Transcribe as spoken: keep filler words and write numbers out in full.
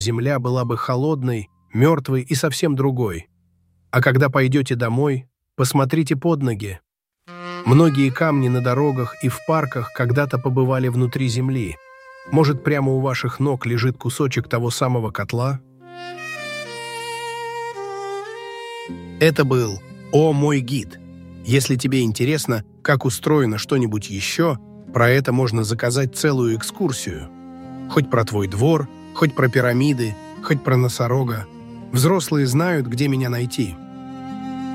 Земля была бы холодной, мертвой и совсем другой. А когда пойдете домой, посмотрите под ноги. Многие камни на дорогах и в парках когда-то побывали внутри земли. Может, прямо у ваших ног лежит кусочек того самого котла? Это был «О, мой гид». Если тебе интересно, как устроено что-нибудь еще, про это можно заказать целую экскурсию. Хоть про твой двор, хоть про пирамиды, хоть про носорога. Взрослые знают, где меня найти.